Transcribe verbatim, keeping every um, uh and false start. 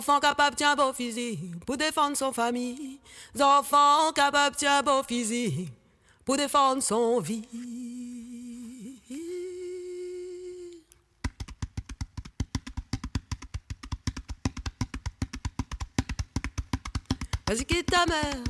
Enfants capables d'un beau physique pour défendre son famille. Enfants capables d'un beau physique pour défendre son vie. Vas-y quitte ta mère,